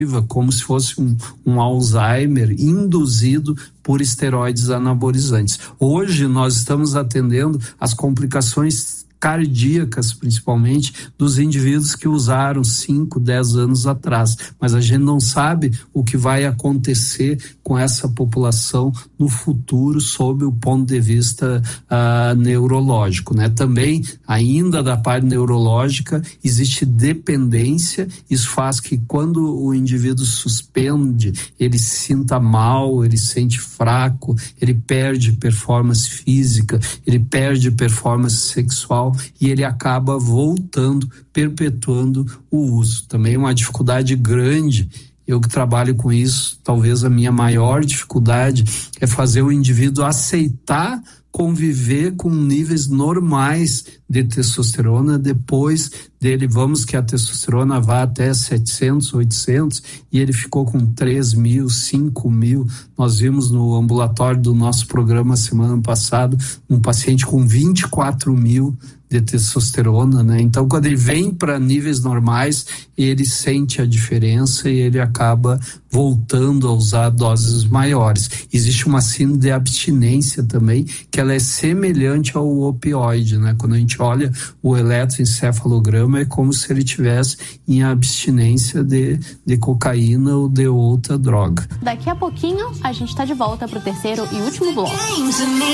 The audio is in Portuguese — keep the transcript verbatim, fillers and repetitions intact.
como se fosse um, um Alzheimer induzido por esteroides anabolizantes. Hoje nós estamos atendendo as complicações cardíacas, principalmente, dos indivíduos que usaram cinco, dez anos atrás. Mas a gente não sabe o que vai acontecer com essa população no futuro sob o ponto de vista uh, neurológico, né? Também, ainda da parte neurológica, existe dependência. Isso faz que quando o indivíduo suspende, ele se sinta mal, ele se sente fraco, ele perde performance física, ele perde performance sexual, e ele acaba voltando, perpetuando o uso. Também uma dificuldade grande, eu que trabalho com isso, talvez a minha maior dificuldade é fazer o indivíduo aceitar conviver com níveis normais de testosterona depois dele, vamos que a testosterona vá até setecentos, oitocentos, e ele ficou com três mil, cinco mil. Nós vimos no ambulatório do nosso programa semana passada um paciente com vinte e quatro mil de testosterona, né? Então, quando ele vem para níveis normais, ele sente a diferença e ele acaba voltando a usar doses maiores. Existe uma síndrome de abstinência também, que ela é semelhante ao opioide, né? Quando a gente olha o eletroencefalograma, é como se ele tivesse em abstinência de, de cocaína ou de outra droga. Daqui a pouquinho, a gente está de volta para o terceiro e último bloco.